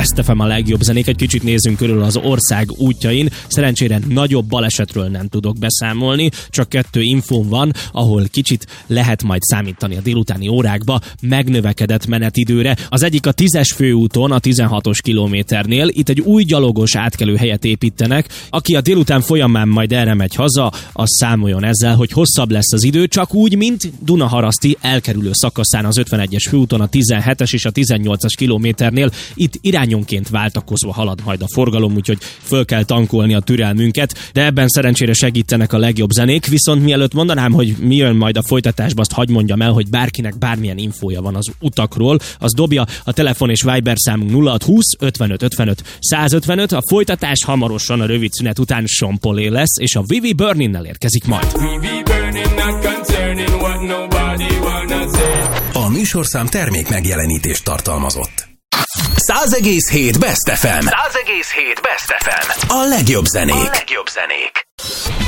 Best FM a legjobb zenék, egy kicsit nézzünk körül az ország útjain. Szerencsére nagyobb balesetről nem tudok beszámolni, csak 2 infón van, ahol kicsit lehet majd számítani a délutáni órákba megnövekedett menetidőre. Az egyik a 10-es főúton, a 16-os kilométernél. Itt egy új gyalogos átkelőhelyet építenek. Aki a délután folyamán majd erre megy haza, az számoljon ezzel, hogy hosszabb lesz az idő, csak úgy, mint Dunaharaszti elkerülő szakaszán az 51-es főúton, a 17-es és a 18-as kilométernél. Itt irányonként váltakozva halad majd a forgalom, úgyhogy föl kell tankolni a türelmünket, de ebben szerencsére segítenek a legjobb zenék, viszont mielőtt mondanám, hogy mi jön majd a folytatásba, azt hadd mondjam el, hogy bárkinek bármilyen infója van az utakról, az dobja a telefon és Viber számunk 0620 55 55 155. A folytatás hamarosan a rövid szünet után Sean Paulé lesz, és a Vivi Burninnel érkezik majd. A műsorszám termék megjelenítést tartalmazott. 100,7 Best FM. 100,7 Best FM. A legjobb zenék.